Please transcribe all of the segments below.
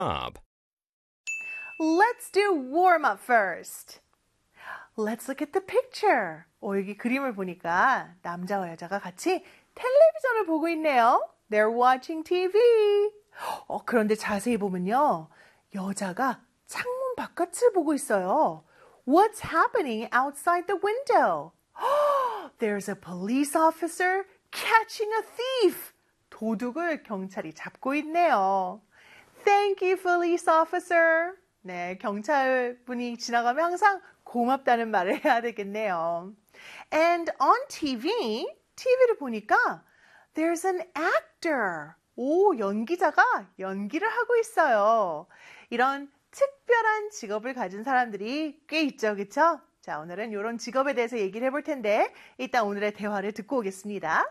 Let's do warm-up first. Let's look at the picture. 여기 그림을 보니까 남자와 여자가 같이 텔레비전을 보고 있네요. They're watching TV. 그런데 자세히 보면요. 여자가 창문 바깥을 보고 있어요. What's happening outside the window? There's a police officer catching a thief. 도둑을 경찰이 잡고 있네요. Thank you, police officer. 네, 경찰분이 지나가면 항상 고맙다는 말을 해야 되겠네요. And on TV, TV를 보니까 there's an actor. 연기자가 연기를 하고 있어요. 이런 특별한 직업을 가진 사람들이 꽤 있죠, 그쵸? 자, 오늘은 이런 직업에 대해서 얘기를 해볼 텐데 일단 오늘의 대화를 듣고 오겠습니다.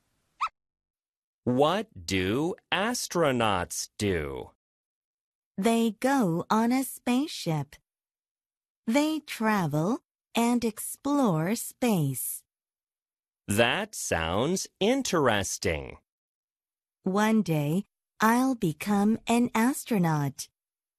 What do astronauts do? They go on a spaceship. They travel and explore space. That sounds interesting. One day, I'll become an astronaut.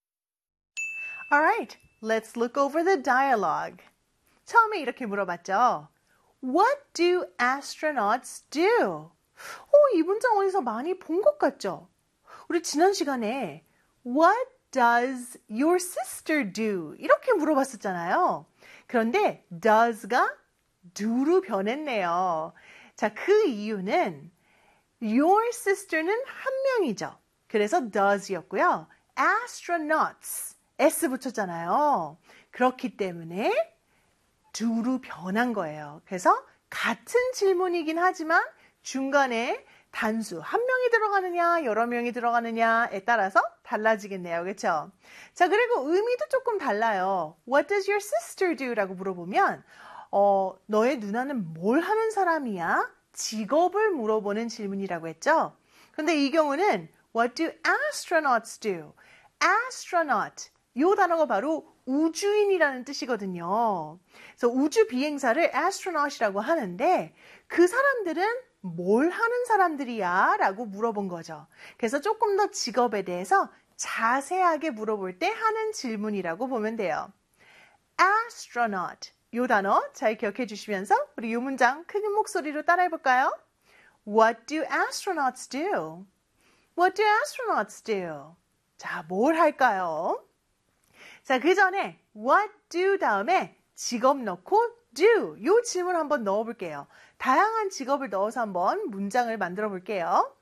All right, let's look over the dialogue. 처음에 이렇게 물어봤죠. What do astronauts do? 이 문장 어디서 많이 본 것 같죠? 우리 지난 시간에 What does your sister do? 이렇게 물어봤었잖아요. 그런데 does가 do로 변했네요. 자, 그 이유는 your sister는 한 명이죠. 그래서 does였고요. astronauts, s 붙였잖아요. 그렇기 때문에 do로 변한 거예요. 그래서 같은 질문이긴 하지만 중간에 단수 한 명이 들어가느냐 여러 명이 들어가느냐에 따라서 달라지겠네요. 그렇죠? 자, 그리고 의미도 조금 달라요. What does your sister do? 라고 물어보면 너의 누나는 뭘 하는 사람이야? 직업을 물어보는 질문이라고 했죠? 근데 이 경우는 What do astronauts do? Astronaut, 이 단어가 바로 우주인이라는 뜻이거든요. 그래서 우주 비행사를 astronaut이라고 하는데 그 사람들은 뭘 하는 사람들이야? 라고 물어본 거죠. 그래서 조금 더 직업에 대해서 자세하게 물어볼 때 하는 질문이라고 보면 돼요. astronaut, 이 단어 잘 기억해 주시면서 우리 이 문장 큰 목소리로 따라해 볼까요? What do astronauts do? What do astronauts do? 자, 뭘 할까요? 자, 그 전에 what do 다음에 직업 넣고 do, 이 질문 한번 넣어볼게요. 다양한 직업을 넣어서 한번 문장을 만들어 볼게요.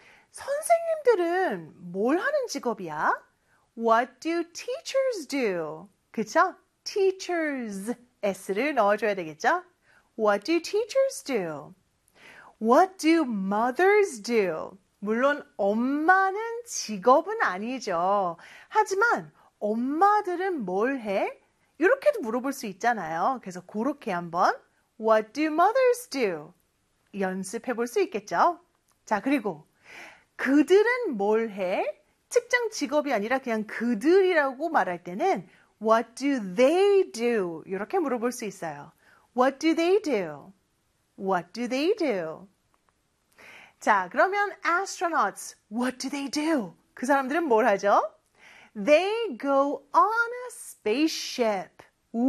선생님들은 뭘 하는 직업이야? What do teachers do? 그쵸? teachers, s를 넣어줘야 되겠죠? What do teachers do? What do mothers do? 물론 엄마는 직업은 아니죠. 하지만 엄마들은 뭘 해? 이렇게도 물어볼 수 있잖아요. 그래서 그렇게 한번 What do mothers do? 연습해 볼 수 있겠죠? 자, 그리고 그들은 뭘 해? 특정 직업이 아니라 그냥 그들이라고 말할 때는 What do they do? 이렇게 물어볼 수 있어요. What do they do? What do they do? 자, 그러면 astronauts, what do they do? 그 사람들은 뭘 하죠? They go on a spaceship.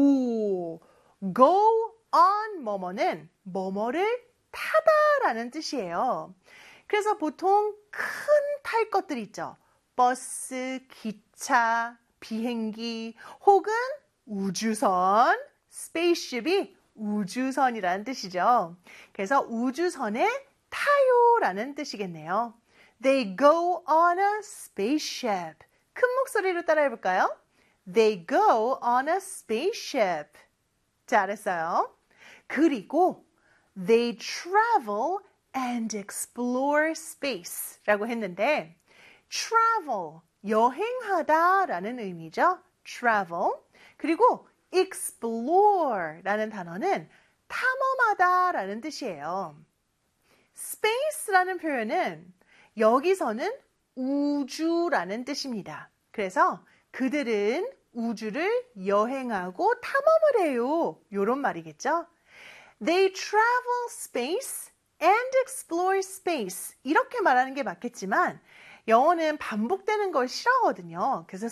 go on 뭐뭐는 뭐뭐를 타다라는 뜻이에요. 그래서 보통 큰 탈 것들 있죠. 버스, 기차, 비행기 혹은 우주선, spaceship이 우주선이라는 뜻이죠. 그래서 우주선에 타요라는 뜻이겠네요. They go on a spaceship. 큰 목소리로 따라해 볼까요? They go on a spaceship. 잘했어요. 그리고 they travel and explore space 라고 했는데 travel, 여행하다 라는 의미죠. travel. 그리고 explore 라는 단어는 탐험하다 라는 뜻이에요. space라는 표현은 여기서는 우주라는 뜻입니다. 그래서 그들은 우주를 여행하고 탐험을 해요. 이런 말이겠죠. They travel space and explore space. 이렇게 말하는 게 맞겠지만 영어는 반복되는 걸 싫어하거든요. 그래서